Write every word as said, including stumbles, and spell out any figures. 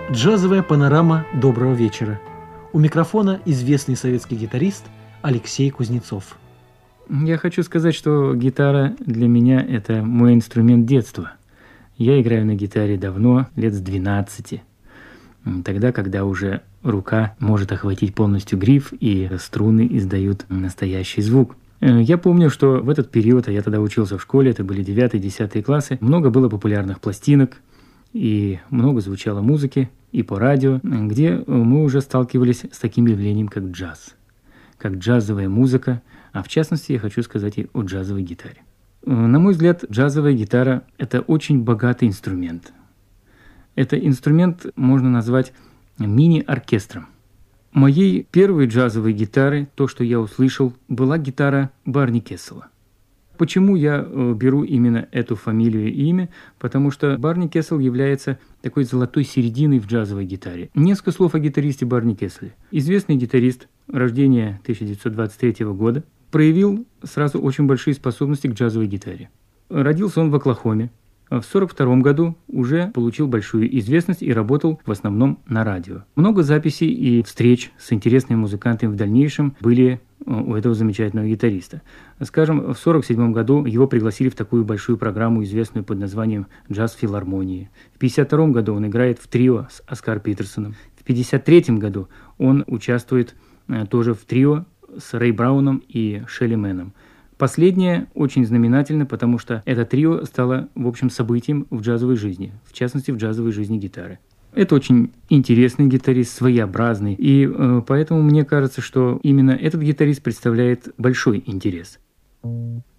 Джазовая панорама доброго вечера. У микрофона известный советский гитарист Алексей Кузнецов. Я хочу сказать, что гитара для меня – это мой инструмент детства. Я играю на гитаре давно, лет с двенадцати. Тогда, когда уже рука может охватить полностью гриф и струны издают настоящий звук. Я помню, что в этот период, а я тогда учился в школе, это были девятый-десятый классы, много было популярных пластинок, и много звучало музыки и по радио, где мы уже сталкивались с таким явлением, как джаз, как джазовая музыка, а в частности я хочу сказать и о джазовой гитаре. На мой взгляд, джазовая гитара – это очень богатый инструмент. Это инструмент можно назвать мини-оркестром. Моей первой джазовой гитарой, то, что я услышал, была гитара Барни Кессела. Почему я беру именно эту фамилию и имя? Потому что Барни Кессел является такой золотой серединой в джазовой гитаре. Несколько слов о гитаристе Барни Кесселе. Известный гитарист, рождения тысяча девятьсот двадцать третьего года, проявил сразу очень большие способности к джазовой гитаре. Родился он в Оклахоме. В сорок втором году уже получил большую известность и работал в основном на радио. Много записей и встреч с интересными музыкантами в дальнейшем были у этого замечательного гитариста. Скажем, в сорок седьмом году его пригласили в такую большую программу, известную под названием «Джаз филармонии». В пятьдесят втором году он играет в трио с Оскар Питерсоном. В пятьдесят третьем году он участвует тоже в трио с Рэй Брауном и Шелли Мэном. Последнее очень знаменательно, потому что это трио стало, в общем, событием в джазовой жизни, в частности, в джазовой жизни гитары. Это очень интересный гитарист, своеобразный, и э, поэтому мне кажется, что именно этот гитарист представляет большой интерес.